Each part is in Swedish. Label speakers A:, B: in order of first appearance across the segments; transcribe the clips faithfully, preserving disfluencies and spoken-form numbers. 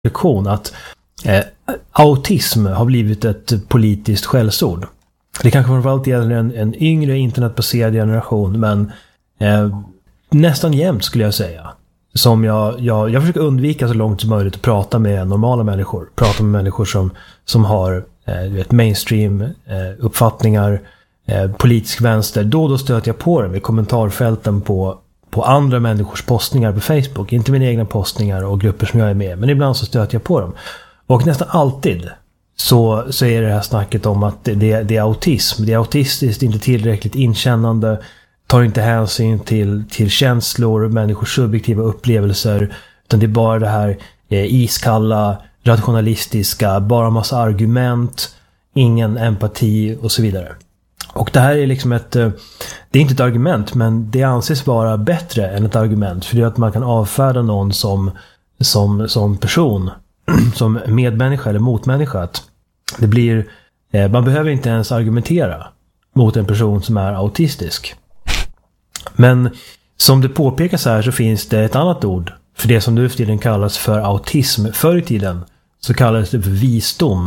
A: reflektion att eh, autism har blivit ett politiskt skällsord. Det kanske framförallt gäller en, en yngre internetbaserad generation, men eh, nästan jämt skulle jag säga. Som jag, jag, jag försöker undvika så långt som möjligt att prata med normala människor. Prata med människor som, som har eh, du vet, mainstream eh, uppfattningar, eh, politisk vänster. Då och då stöter jag på dem i kommentarfälten på, på andra människors postningar på Facebook. Inte mina egna postningar och grupper som jag är med. Men ibland så stöter jag på dem. Och nästan alltid så, så är det här snacket om att det, det är autism. Det är autistiskt, inte tillräckligt inkännande. Tar inte hänsyn till, till känslor, människors subjektiva upplevelser. Utan det är bara det här eh, iskalla, rationalistiska, bara massa argument, ingen empati och så vidare. Och det här är liksom ett, det är inte ett argument, men det anses vara bättre än ett argument. För det är att man kan avfärda någon som, som, som person, som medmänniska eller motmänniska. Att det blir, man behöver inte ens argumentera mot en person som är autistisk. Men som det påpekas här så finns det ett annat ord för det som nu för tiden kallas för autism. Förr i tiden så kallades det för visdom.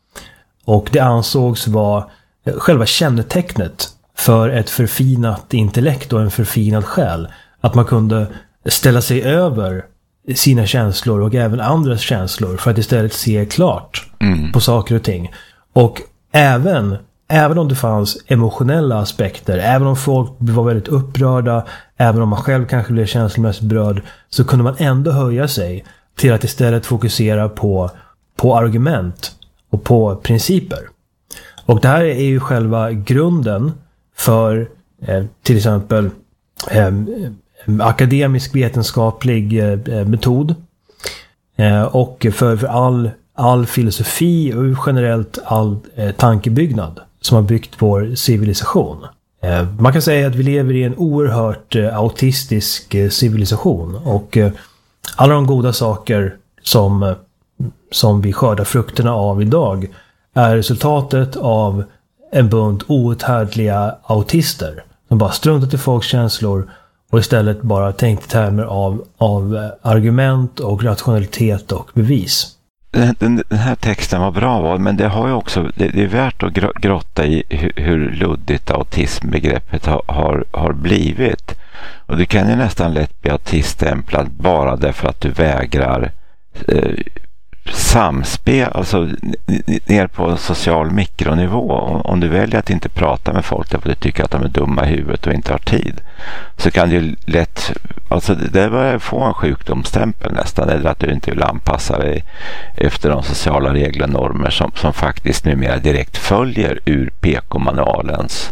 A: Och det ansågs vara själva kännetecknet för ett förfinat intellekt och en förfinad själ. Att man kunde ställa sig över sina känslor och även andras känslor för att istället se klart mm. på saker och ting. Och även, även om det fanns emotionella aspekter, även om folk var väldigt upprörda, även om man själv kanske blev känslomässigt berörd, så kunde man ändå höja sig till att istället fokusera på, på argument och på principer. Och det här är ju själva grunden för eh, till exempel eh, akademisk vetenskaplig eh, metod eh, och för, för all, all filosofi och generellt all eh, tankebyggnad som har byggt vår civilisation. Eh, man kan säga att vi lever i en oerhört eh, autistisk eh, civilisation, och eh, alla de goda saker som, eh, som vi skördar frukterna av idag är resultatet av en bunt outhärdliga autister som bara struntat i folks känslor och istället bara tänkt i termer av, av argument och rationalitet och bevis.
B: Den, den, den här texten var bra, men det har ju också, det, det är värt att grotta i hur, hur luddigt autismbegreppet har, har, har blivit. Och du kan ju nästan lätt bli autiststämplad bara därför att du vägrar eh, samspel, alltså ner på social mikronivå. Om du väljer att inte prata med folk därför att du tycker att de är dumma i huvudet och inte har tid, så kan du ju lätt, alltså det börjar få en sjukdomsstämpel nästan, eller att du inte vill anpassa dig efter de sociala regler och normer som, som faktiskt numera direkt följer ur P K-manualens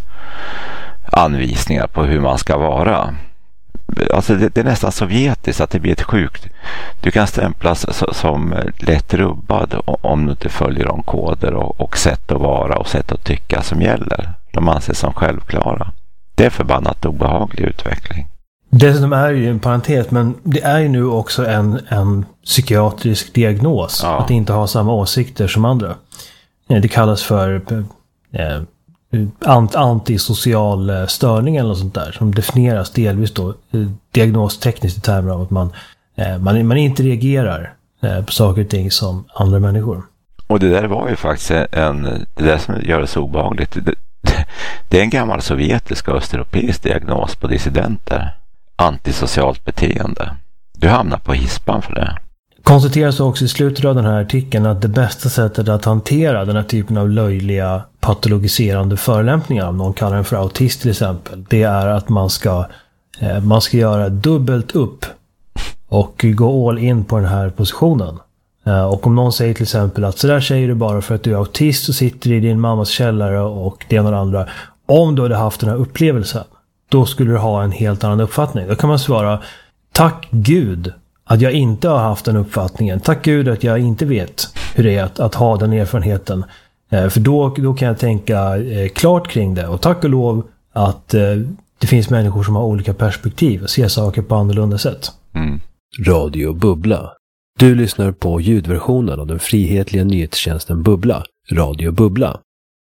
B: anvisningar på hur man ska vara. Alltså det, det är nästan sovjetiskt att det blir ett sjukt. Du kan stämplas som lätt rubbad om du inte följer de koder och, och sätt att vara och sätt att tycka som gäller. De anses som självklara. Det är förbannat obehaglig utveckling.
A: Dessutom är ju en parentes, men det är ju nu också en, en psykiatrisk diagnos, ja. Att inte ha samma åsikter som andra. Det kallas för eh, ant, antisocial störning eller något sånt där, som definieras delvis då diagnostekniskt i termer av att man, eh, man, man inte reagerar eh, på saker och ting som andra människor.
B: Och det där var ju faktiskt en, det där som gör det så obehagligt. Det, det är en gammal sovjetisk och östeuropeisk diagnos på dissidenter. Antisocialt beteende. Du hamnar på hispan för det.
A: Konstateras också i slutet av den här artikeln att det bästa sättet att hantera den här typen av löjliga patologiserande förolämpningar, om någon kallar den för autist till exempel, det är att man ska, eh, man ska göra dubbelt upp och gå all in på den här positionen. Eh, och om någon säger till exempel att så där säger du bara för att du är autist och sitter i din mammas källare och det ena och det andra. Om du hade haft den här upplevelsen, då skulle du ha en helt annan uppfattning. Då kan man svara, tack Gud att jag inte har haft den uppfattningen. Tack Gud att jag inte vet hur det är att, att ha den erfarenheten. Eh, för då, då kan jag tänka eh, klart kring det. Och tack och lov att eh, det finns människor som har olika perspektiv och ser saker på annorlunda sätt.
B: Mm.
C: Radio Bubbla. Du lyssnar på ljudversionen av den frihetliga nyhetstjänsten Bubbla. Radio Bubbla.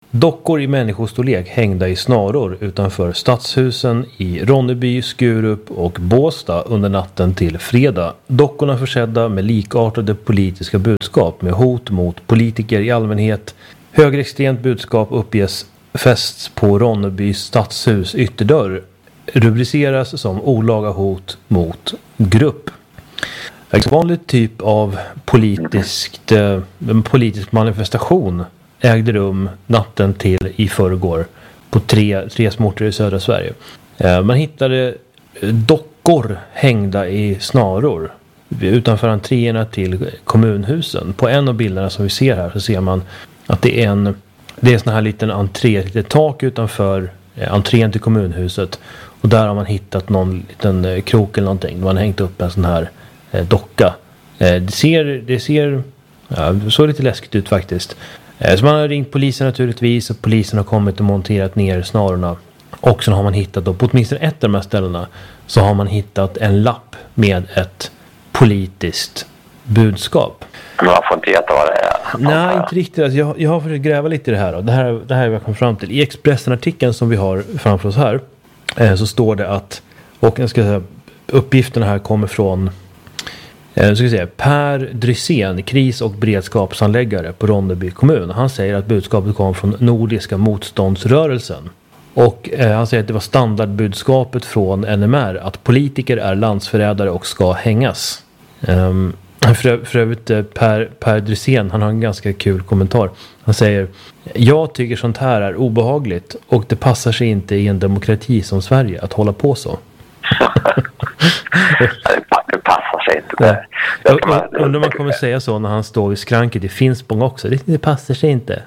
A: Dockor i människostorlek hängda i snaror utanför stadshusen i Ronneby, Skurup och Båstad under natten till fredag. Dockorna försedda med likartade politiska budskap med hot mot politiker i allmänhet. Högerextremt budskap uppges fästs på Ronneby stadshus ytterdörr. Rubriceras som olaga hot mot grupp. En vanlig typ av politiskt, eh, politisk manifestation ägde rum natten till i förrgår på tre, tre småorter i södra Sverige. Eh, man hittade dockor hängda i snaror utanför entréerna till kommunhusen. På en av bilderna som vi ser här så ser man att det är en det är sån här liten entré, ett litet tak utanför eh, entrén till kommunhuset. Och där har man hittat någon liten eh, krok eller någonting. Man har hängt upp en sån här eh, docka. Eh, det ser, det ser ja, det såg lite läskigt ut faktiskt. Eh, så man har ringt polisen naturligtvis och polisen har kommit och monterat ner snarorna. Och sen har man hittat då, på åtminstone ett av de här ställena så har man hittat en lapp med ett politiskt budskap.
D: Man får inte veta vad det är.
A: Nej, inte riktigt. Alltså, jag, jag har försökt gräva lite i det här. Då. Det här, det här är vad jag kom fram till. I Expressen-artikeln som vi har framför oss här eh, så står det att, och jag ska säga, uppgifterna här kommer från eh, ska jag säga, Per Drysén, kris- och beredskapsanläggare på Ronneby kommun. Han säger att budskapet kom från Nordiska motståndsrörelsen. Och eh, han säger att det var standardbudskapet från N M R att politiker är landsförrädare och ska hängas. Um, För, för övrigt Per, Per Drysén, han har en ganska kul kommentar. Han säger: jag tycker sånt här är obehagligt och det passar sig inte i en demokrati som Sverige att hålla på så.
D: Det passar sig inte där.
A: Jag undrar om man kommer säga så när han står vid skranket i Finspång också. Det, det passar sig inte.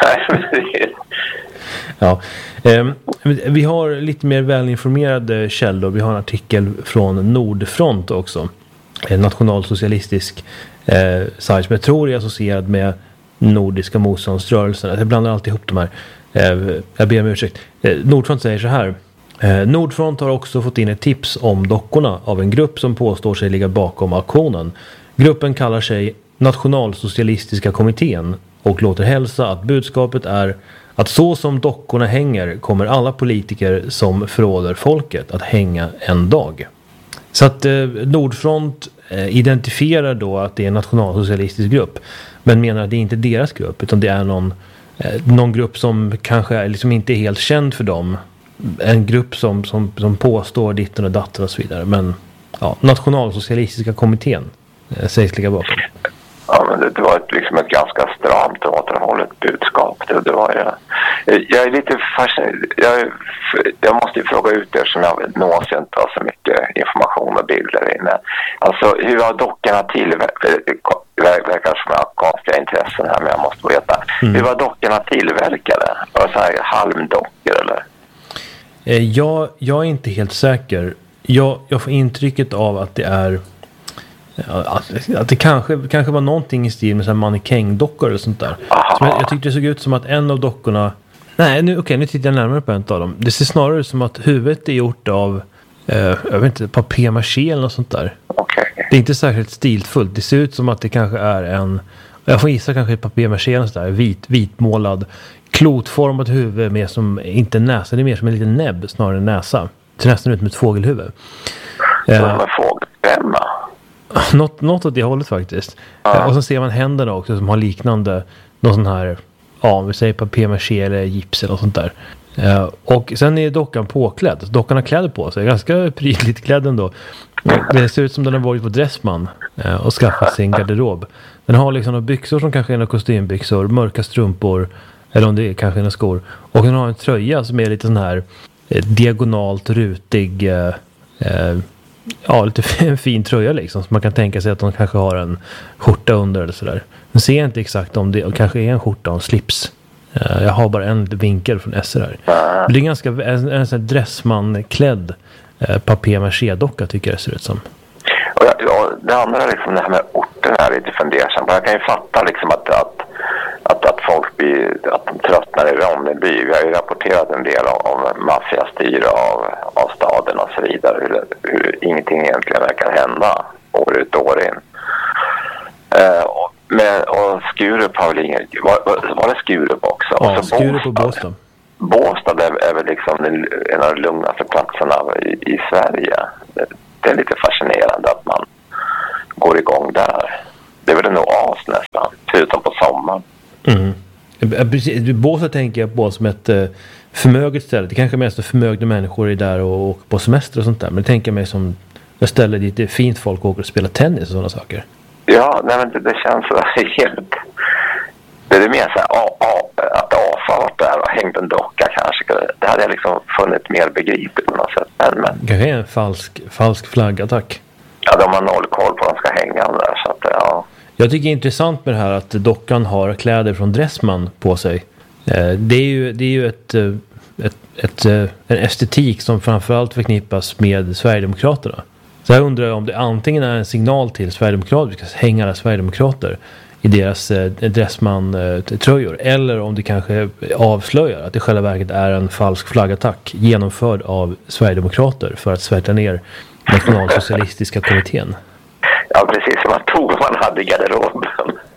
A: Ja, eh, vi har lite mer välinformerade källor. Vi har en artikel från Nordfront också. En nationalsocialistisk eh, sajt som jag tror är associerad med Nordiska motståndsrörelsen. Jag blandar alltid ihop de här. Eh, jag ber om ursäkt. Eh, Nordfront säger så här. Eh, Nordfront har också fått in ett tips om dockorna av en grupp som påstår sig ligga bakom aktionen. Gruppen kallar sig Nationalsocialistiska kommittén och låter hälsa att budskapet är att så som dockorna hänger kommer alla politiker som förråder folket att hänga en dag. Så att eh, Nordfront eh, identifierar då att det är en nationalsocialistisk grupp, men menar att det är inte deras grupp utan det är någon, eh, någon grupp som kanske är, liksom inte är helt känd för dem. En grupp som, som, som påstår ditten och datten och så vidare. Men ja, Nationalsocialistiska kommittén eh, sägs ligga bakom.
D: Ja, men det, det var ett, liksom ett ganska stramt och återhållet budskap. Det, det var, jag, jag är lite fascinerad. Jag, jag måste ju fråga ut er som jag nås inte har så mycket information och bilder inne. Alltså, hur har dockorna till? Det verkar som jag har konstiga intressen här, men jag måste veta. Mm. Hur var dockorna tillverkade? Var det så här halmdockor eller?
A: Jag, jag är inte helt säker. Jag, jag får intrycket av att det är att det kanske, kanske var någonting i stil med så här mannekängdockor eller sånt där. Så jag, jag tyckte det såg ut som att en av dockorna... Nej, nu, okej, nu tittar jag närmare på en av dem. Det ser snarare ut som att huvudet är gjort av eh, jag vet inte, papier-maché eller något sånt där.
D: Okay.
A: Det är inte särskilt stilfullt. Det ser ut som att det kanske är en... Jag får gissa kanske ett papier-maché eller sånt där. Vit, vitmålad, klotformat huvud med som... Inte näsa, det är mer som en liten näbb snarare än näsa. Det ser nästan ut som ett fågelhuvud.
D: Som en fågelstämma.
A: Något, något åt det hållet faktiskt. Ja. Och så ser man händerna också som har liknande någon sån här, ja, vi säger papier-maché eller gips eller något sånt där. Uh, och sen är dockan påklädd. Dockan har kläder på sig. Ganska prydligt klädd ändå. Det ser ut som den har varit på Dressman uh, och skaffat sin garderob. Den har liksom några byxor som kanske är några kostymbyxor, mörka strumpor eller om det är kanske några skor. Och den har en tröja som är lite sån här eh, diagonalt rutig uh, uh, ja, lite en fin tröja liksom. Så man kan tänka sig att de kanske har en skjorta under eller sådär. Men ser inte exakt om det kanske är en skjorta och en slips. Uh, jag har bara en vinkel från S R här. Men det är ganska en, en sån här Dressman-klädd uh, papier-maché-docka tycker jag det ser ut som.
D: Och jag, ja, det andra liksom det här med orten är lite fundersam. Jag kan ju fatta liksom att, att, att, att folk blir, att de tröttnar i Ronneby. Vi har ju rapporterat en del om, om maffiastyre av, av staden och så vidare. Hur, hur ingenting egentligen verkar hända år ut och år in. Eh, och Men, och Skurup har väl ingen... Var, var, var det Skurup också?
A: Ja,
D: och så
A: Skurup och Båstad.
D: Båstad är, är väl liksom den, en av de lugnaste platserna i, i Sverige. Det, det är lite fascinerande att man går igång där. Det är väl en oas nästan, förutom på sommaren.
A: Mm. Precis, Båstad tänker jag på som ett uh, förmöget ställe. Det kanske mest är förmögna människor är där och åker på semester och sånt där. Men det tänker jag mig som ett ställe dit det är fint folk åker och spelar tennis och sådana saker.
D: Ja, nej, men det, det känns så helt... Det är mer så här, a, a, att A S A varit där och hängt en docka kanske. Det hade jag liksom funnit mer begripligt på något sätt. Men, men...
A: Kanske är en falsk, falsk flaggattack.
D: Ja, de har noll koll på att de ska hänga där. Så att, ja.
A: Jag tycker det är intressant med det här att dockan har kläder från Dressman på sig. Det är ju, det är ju ett, ett, ett, en estetik som framförallt förknippas med Sverigedemokraterna. Så jag undrar om det antingen är en signal till Sverigedemokrater, vi ska hänga alla Sverigedemokrater i deras eh, Dressman-tröjor. Eh, eller om det kanske avslöjar att det i själva verket är en falsk flaggattack genomförd av Sverigedemokrater för att svärta ner Nationalsocialistiska kommittén.
D: Ja, precis som man tog vad man hade i garderoben.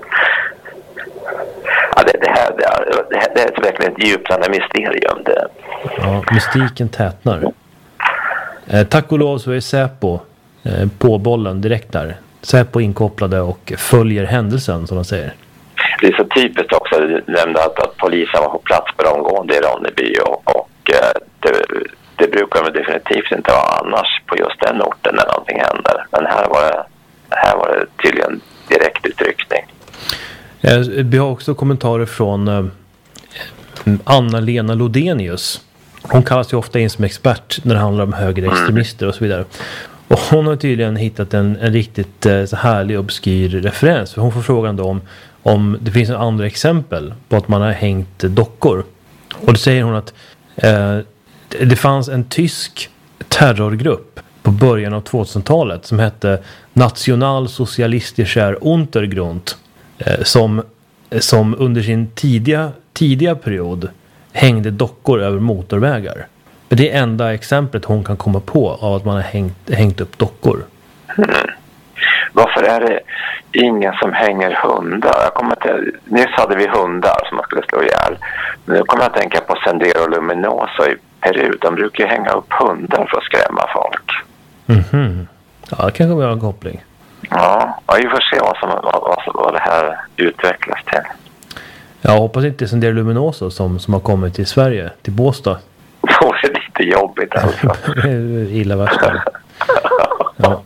D: Ja, det, det, här, det, här, det, här, det är ett verkligen ett djuplande mysterium. Det.
A: Ja, mystiken tätnar. Eh, tack och lov så är Säpo eh, på bollen direkt där. Säpo inkopplade och följer händelsen, som de säger.
D: Det är så typiskt också. Du nämnde att, att polisen var på plats på omgående i Ronneby och, och det, det brukar de definitivt inte vara annars på just den orten när någonting händer. Men här var det, här var det tydligen direkt utryckning.
A: Vi har också kommentarer från eh, Anna-Lena Lodenius. Hon kallas ju ofta in som expert när det handlar om högerextremister och så vidare. Och hon har tydligen hittat en, en riktigt eh, så härlig obskyr referens. För hon får frågan då om, om det finns en andra exempel på att man har hängt dockor. Och då säger hon att eh, det fanns en tysk terrorgrupp på början av tvåtusentalet som hette Nationalsocialistischer Untergrund. Eh, som, som under sin tidiga, tidiga period hängde dockor över motorvägar. Men det är enda exemplet hon kan komma på av att man har hängt, hängt upp dockor.
D: Mm. Varför är det ingen som hänger hundar? Jag kommer till, nyss hade vi hundar som man skulle slå ihjäl. Men nu kommer jag att tänka på Sendero Luminoso i Peru. De brukar hänga upp hundar för att skrämma folk.
A: Mhm. Ja, det kanske vi har en koppling.
D: Ja, och vi får se vad, som, vad, vad det här utvecklas till.
A: Jag hoppas inte Sendero Luminoso som, som har kommit till Sverige, till Båstad.
D: Då är det lite jobbigt alltså.
A: Illa värsta. Ja.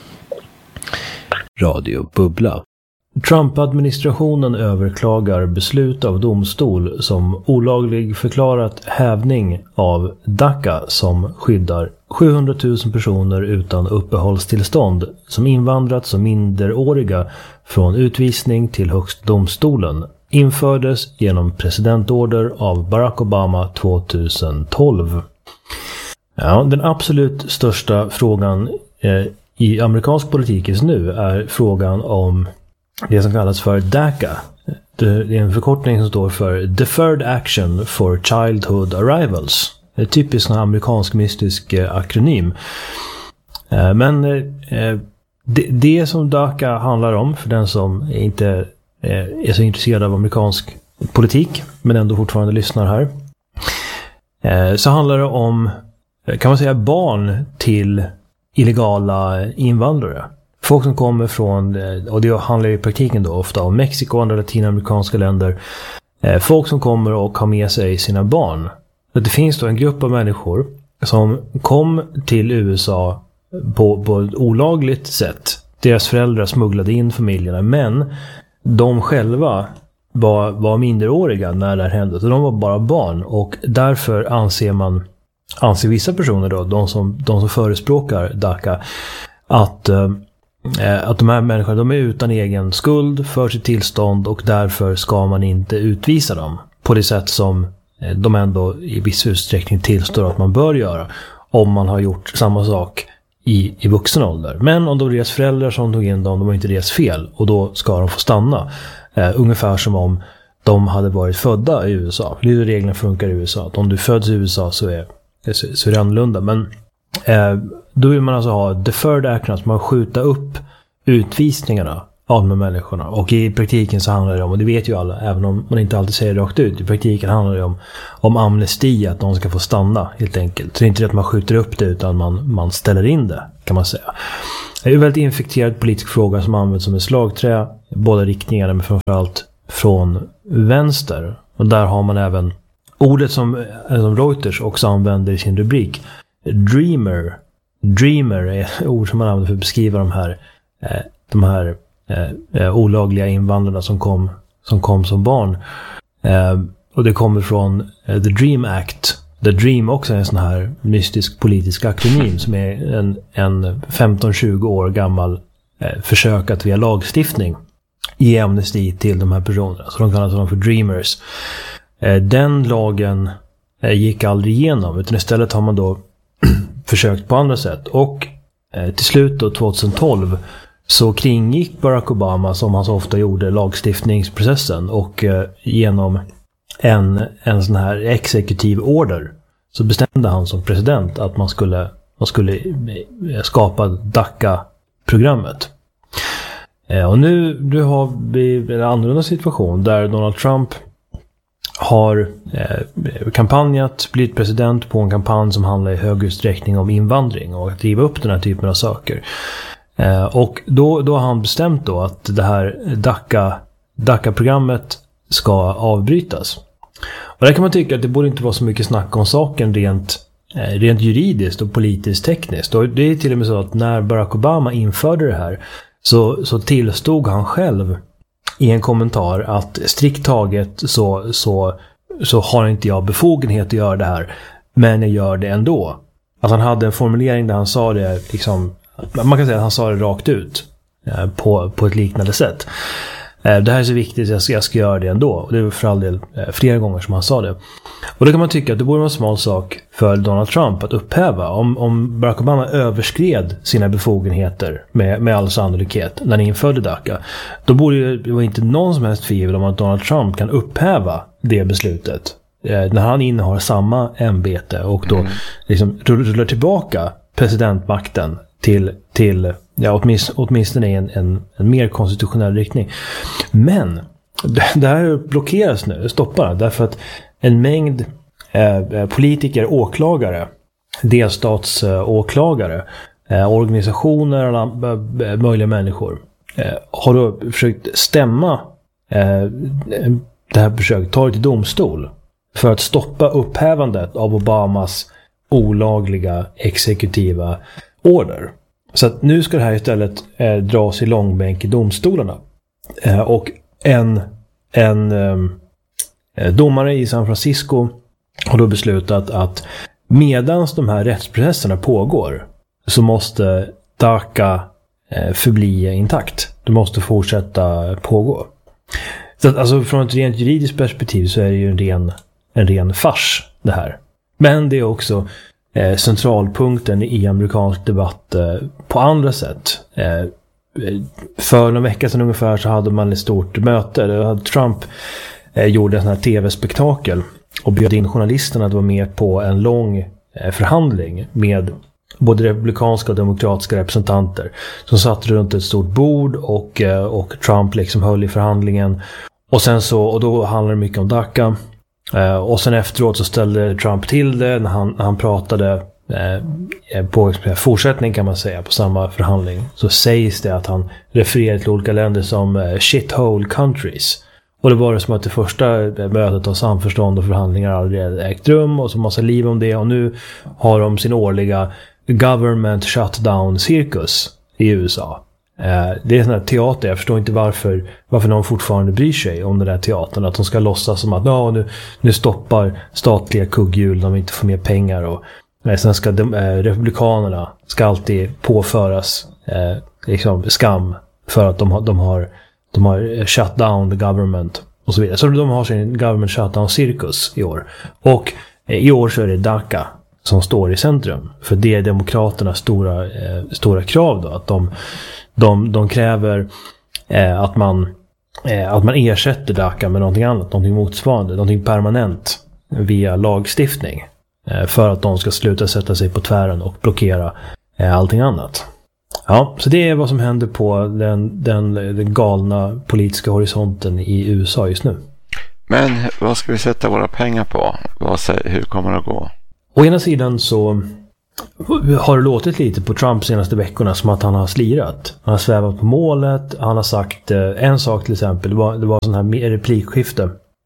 C: Radio Bubbla.
A: Trump-administrationen överklagar beslut av domstol som olaglig förklarat hävning av DACA som skyddar sjuhundratusen personer utan uppehållstillstånd som invandrat som minderåriga från utvisning till högsta domstolen. Infördes genom presidentorder av Barack Obama tjugotolv. Ja, den absolut största frågan eh, i amerikansk politik just nu är frågan om det som kallas för DACA. Det är en förkortning som står för Deferred Action for Childhood Arrivals. Det är typiskt en amerikansk mystisk eh, akronym. Eh, men eh, det, det som DACA handlar om, för den som inte är så intresserad av amerikansk politik men ändå fortfarande lyssnar här, så handlar det om, kan man säga, barn till illegala invandrare. Folk som kommer från, och det handlar i praktiken då ofta om Mexiko och andra latinamerikanska länder, folk som kommer och har med sig sina barn. Det finns då en grupp av människor som kom till U S A på, på ett olagligt sätt. Deras föräldrar smugglade in familjerna, men de själva var, var minderåriga när det här hände. Så de var bara barn. Och därför anser man, anser vissa personer då, de som, de som förespråkar DACA, att, eh, att de här människorna, de är utan egen skuld för sitt tillstånd och därför ska man inte utvisa dem på det sätt som de ändå i viss utsträckning tillstår att man bör göra om man har gjort samma sak I, i vuxen ålder. Men om det var deras föräldrar som tog in dem, de var inte deras fel och då ska de få stanna. Eh, ungefär som om de hade varit födda i U S A. Det är hur reglerna funkar i U S A. Att om du föds i U S A så är, så, så är det annorlunda. Men eh, då vill man alltså ha deferred action, att man skjuta upp utvisningarna av de här människorna. Och i praktiken så handlar det om, och det vet ju alla, även om man inte alltid säger det rakt ut, i praktiken handlar det om, om amnesti, att de ska få stanna helt enkelt. Så det är inte det att man skjuter upp det, utan man, man ställer in det, kan man säga. Det är en väldigt infekterad politisk fråga som används som en slagträ, båda riktningarna, men framförallt från vänster. Och där har man även ordet som, som Reuters också använder i sin rubrik. Dreamer. Dreamer är ett ord som man använder för att beskriva de här, eh, de här eh, olagliga invandrarna som kom som, kom som barn. Eh, och det kommer från eh, The Dream Act. The Dream också är en sån här mystisk politisk akronym som är en, en femton tjugo år gammal eh, försök att via lagstiftning ge amnesti till de här personerna. Så de kallas dem för Dreamers. Eh, den lagen eh, gick aldrig igenom, utan istället har man då försökt på andra sätt. Och eh, till slut då tjugohundratolv så kringgick Barack Obama, som han så ofta gjorde, lagstiftningsprocessen, och eh, genom en, en sån här exekutiv order så bestämde han som president att man skulle, man skulle skapa DACA-programmet. Eh, och nu, nu har vi en annorlunda situation där Donald Trump har eh, kampanjat, blivit president på en kampanj som handlar i hög utsträckning om invandring och att driva upp den här typen av saker. Eh, och då, då har han bestämt då att det här DACA, DACA-programmet ska avbrytas. Och där kan man tycka att det borde inte vara så mycket snack om saken rent, eh, rent juridiskt och politiskt tekniskt. Och det är till och med så att när Barack Obama införde det här så, så tillstod han själv i en kommentar att strikt taget så, så, så har inte jag befogenhet att göra det här, men jag gör det ändå. Att han hade en formulering där han sa det liksom, man kan säga att han sa det rakt ut eh, på, på ett liknande sätt. Eh, det här är så viktigt, jag ska, jag ska göra det ändå. Och det är för all del eh, flera gånger som han sa det. Och då kan man tycka att det borde vara en smal sak för Donald Trump att upphäva. Om, om Barack Obama överskred sina befogenheter med, med all sannolikhet när han införde DACA, då borde det vara inte någon som helst tvivel om att Donald Trump kan upphäva det beslutet. Eh, när han innehar samma ämbete och då mm. liksom rullar tillbaka presidentmakten till, till ja, åtminstone, åtminstone i en, en, en mer konstitutionell riktning. Men det, det här blockeras nu, stoppar, därför att en mängd eh, politiker, åklagare, delstatsåklagare, eh, organisationer och eh, möjliga människor eh, har då försökt stämma eh, det här försöket, ta det till domstol för att stoppa upphävandet av Obamas olagliga exekutiva order. Så att nu ska det här istället eh, dras i långbänk i domstolarna. Eh, och en, en eh, domare i San Francisco har då beslutat att medans de här rättsprocesserna pågår så måste DACA eh, förbli intakt. Det måste fortsätta pågå. Så att, alltså, från ett rent juridiskt perspektiv så är det ju en ren, en ren fars det här. Men det är också eh, centralpunkten i amerikansk debatt eh, på andra sätt. Eh, för några veckor sedan ungefär så hade man ett stort möte där Trump eh, gjorde en sån här tv-spektakel och bjöd in journalisterna att vara med på en lång eh, förhandling med både republikanska och demokratiska representanter som satt runt ett stort bord och, eh, och Trump liksom höll i förhandlingen. Och sen så, och då handlade det mycket om DACA. Uh, och sen efteråt så ställde Trump till det när han, när han pratade uh, på fortsättning kan man säga på samma förhandling, så sägs det att han refererar till olika länder som uh, shithole countries. Och det var det som att det första mötet av samförstånd och förhandlingar aldrig ägt rum och så massa liv om det, och nu har de sin årliga government shutdown cirkus i U S A. Det är en sån här teater, jag förstår inte varför varför någon fortfarande bryr sig om den där teatern, att de ska låtsas som att ja, nu, nu stoppar statliga kugghjul, de inte får mer pengar, och sen ska de, eh, republikanerna ska alltid påföras eh, liksom skam för att de har, de har de har shut down the government och så vidare. Så de har sin government shutdown cirkus i år, och eh, i år så är det DACA som står i centrum, för det är demokraternas stora, eh, stora krav då, att de De, de kräver eh, att, man, eh, att man ersätter DACA med någonting annat, någonting motsvarande, någonting permanent via lagstiftning eh, för att de ska sluta sätta sig på tvären och blockera eh, allting annat. Ja, så det är vad som händer på den, den, den galna politiska horisonten i U S A just nu.
B: Men vad ska vi sätta våra pengar på? Vad, hur kommer det att gå?
A: Å ena sidan så har det låtit lite på Trump senaste veckorna som att han har slirat. Han har svävat på målet. Han har sagt eh, en sak till exempel. Det var, det var sån här replikskifte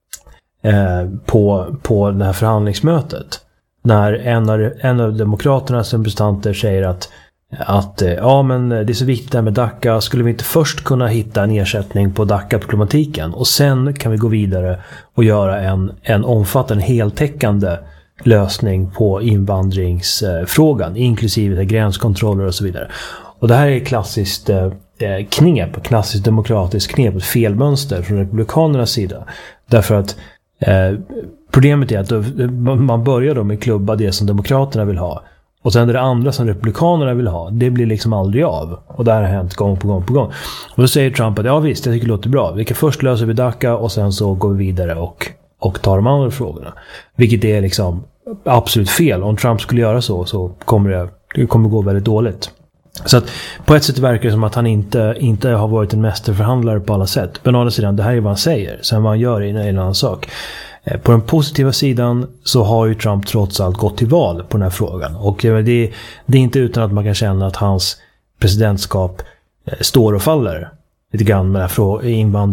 A: eh, på, på det här förhandlingsmötet. När en av, en av demokraternas representanter säger att, att eh, ja, men det är så viktigt det här med DACA. Skulle vi inte först kunna hitta en ersättning på DACA-problematiken? Och sen kan vi gå vidare och göra en, en omfattande, heltäckande lösning på invandringsfrågan, inklusive gränskontroller och så vidare. Och det här är klassiskt eh, knep, klassiskt demokratiskt knep, ett felmönster från republikanernas sida. Därför att eh, problemet är att då, man börjar då med klubba det som demokraterna vill ha. Och sen är det andra som republikanerna vill ha. Det blir liksom aldrig av. Och det här har hänt gång på gång på gång. Och då säger Trump att ja visst, jag tycker det låter bra. Vi kan först lösa vi DACA och sen så går vi vidare och, och tar de andra frågorna. Vilket är liksom absolut fel. Om Trump skulle göra så så kommer det, det kommer gå väldigt dåligt. Så att på ett sätt verkar det som att han inte, inte har varit en mästerförhandlare på alla sätt. Men å andra sidan, det här är vad han säger. Sen vad han gör är en annan sak. På den positiva sidan så har ju Trump trots allt gått till val på den här frågan. Och det är, det är inte utan att man kan känna att hans presidentskap står och faller lite grann med den här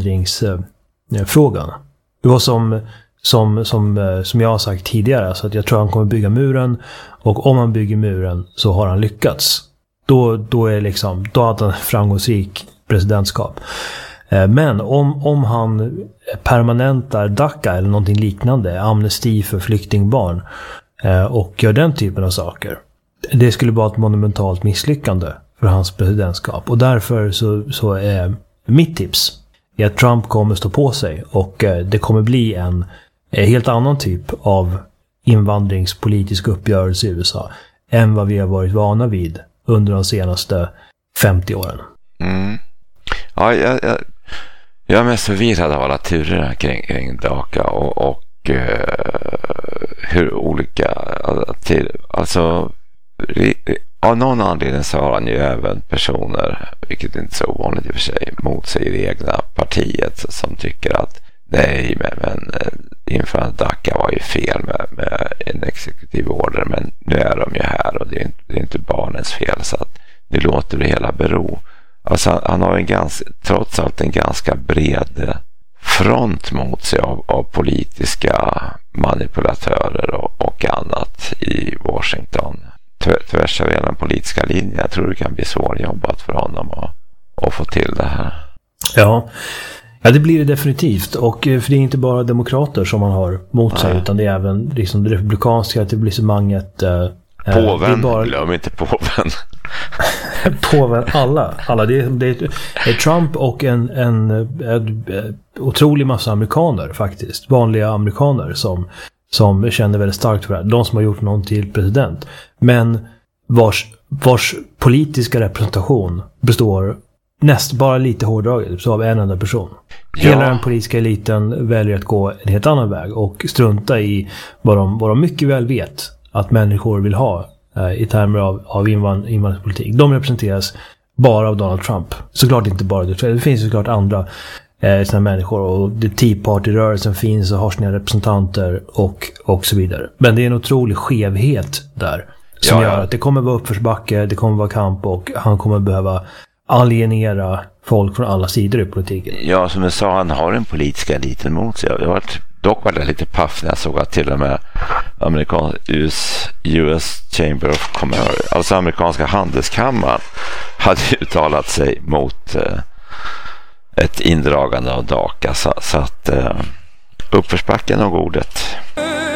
A: invandringsfrågan. Det var som, som, som, som jag har sagt tidigare, så att jag tror han kommer bygga muren, och om han bygger muren så har han lyckats. Då, då är liksom, då har han en framgångsrik presidentskap. Men om, om han permanentar DACA eller någonting liknande, amnesti för flyktingbarn, och gör den typen av saker, det skulle vara ett monumentalt misslyckande för hans presidentskap. Och därför så, så är mitt tips är att Trump kommer stå på sig, och det kommer bli en, en helt annan typ av invandringspolitisk uppgörelse i U S A än vad vi har varit vana vid under de senaste femtio åren.
B: Mm. Ja, jag, jag, jag är mest förvirrad av alla turerna kring, kring DACA och, och uh, hur olika till, alltså av någon anledning så har han ju även personer, vilket är inte så ovanligt i och för sig, mot sig i det egna partiet som tycker att nej, men, men införandet DACA var ju fel med, med en exekutiv order, men nu är de ju här och det är inte, det är inte barnens fel, så att nu låter det hela bero. Alltså han, han har en ganska, trots allt en ganska bred front mot sig av, av politiska manipulatörer och, och annat i Washington. Tvärs över den politiska linjen. Jag tror det kan bli svårjobbat för honom att, att få till det här.
A: Ja. Ja, det blir det definitivt. Och för det är inte bara demokrater som man har mot sig, utan det är även liksom det republikanska etablissemanget. Eh,
B: påven,
A: bara...
B: glöm inte påven.
A: Påven, alla. alla. Det, är, det är Trump och en, en, en, en otrolig massa amerikaner faktiskt. Vanliga amerikaner som, som känner väldigt starkt för det här. De som har gjort någon till president. Men vars, vars politiska representation består näst bara lite hårdraget så av en enda person. Ja. Hela den politiska eliten väljer att gå en helt annan väg och strunta i vad de, vad de mycket väl vet att människor vill ha eh, i termer av, av invand, invandringspolitik. De representeras bara av Donald Trump. Såklart inte bara det. Det finns såklart andra eh, såna människor, och det Tea Party-rörelsen finns och har sina representanter och, och så vidare. Men det är en otrolig skevhet där som ja, ja. gör att det kommer vara uppförsbacke, det kommer vara kamp, och han kommer behöva alienera folk från alla sidor i politiken.
B: Ja, som jag sa, han har en politisk eliten mot sig. Jag var dock var det lite paff när jag såg att till och med amerikan, U S, U S Chamber of Commerce, alltså amerikanska handelskammaren, hade uttalat sig mot eh, ett indragande av DACA, så, så att eh, uppförsbacken och ordet.